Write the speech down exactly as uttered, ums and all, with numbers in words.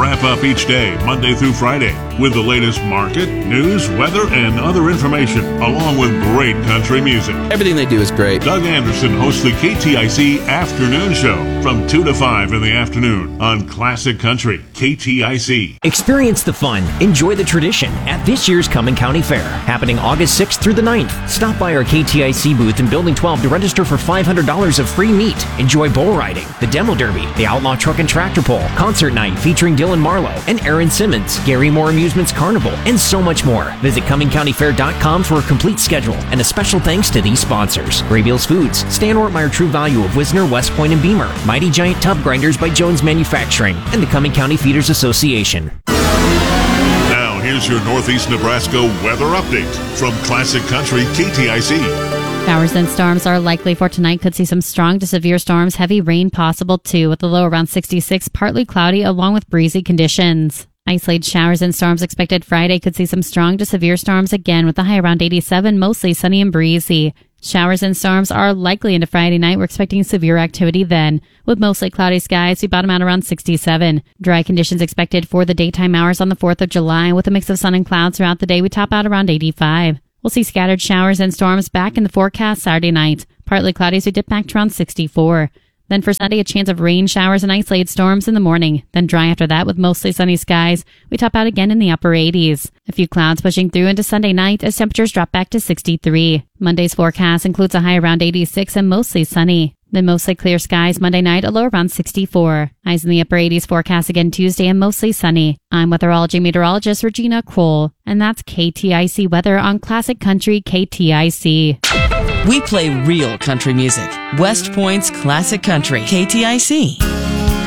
wrap up each day, Monday through Friday, with the latest market, news, weather, and other information, along with great country music. Everything they do is great. Doug Anderson hosts the K T I C Afternoon Show from two to five in the afternoon on Classic Country, K T I C. Experience the fun, enjoy the tradition at this year's Cumming County Fair, happening August sixth through the ninth. Stop by our K T I C booth in Building twelve to register for five hundred dollars of free meat. Enjoy bull riding, the demo derby, the outlaw truck and tractor pull, concert night featuring Dylan Marlowe and Aaron Simmons, Gary Moore Amusements Carnival, and so much more. Visit cumming county fair dot com for a complete schedule, and a special thanks to these sponsors: Graybeals Foods, Stan Ortmeyer True Value of Wisner, West Point, and Beamer, Mighty Giant Tub Grinders by Jones Manufacturing, and the Cumming County Feeders Association. Now, here's your Northeast Nebraska weather update from Classic Country K T I C. Showers and storms are likely for tonight. Could see some strong to severe storms, heavy rain possible too, with the low around sixty-six, partly cloudy, along with breezy conditions. Isolated showers and storms expected Friday. Could see some strong to severe storms again, with the high around eighty-seven, mostly sunny and breezy. Showers and storms are likely into Friday night. We're expecting severe activity then, with mostly cloudy skies. We bottom out around sixty-seven. Dry conditions expected for the daytime hours on the fourth of July, with a mix of sun and clouds throughout the day. We top out around eighty-five. We'll see scattered showers and storms back in the forecast Saturday night. Partly cloudy as we dip back to around sixty-four. Then for Sunday, a chance of rain showers and isolated storms in the morning. Then dry after that with mostly sunny skies. We top out again in the upper eighties. A few clouds pushing through into Sunday night as temperatures drop back to sixty-three. Monday's forecast includes a high around eighty-six and mostly sunny. Then mostly clear skies Monday night, a low around sixty-four. Highs in the upper eighties forecast again Tuesday and mostly sunny. I'm weatherology meteorologist Regina Kroll, and that's K T I C weather on Classic Country K T I C. We play real country music. West Point's Classic Country, K T I C.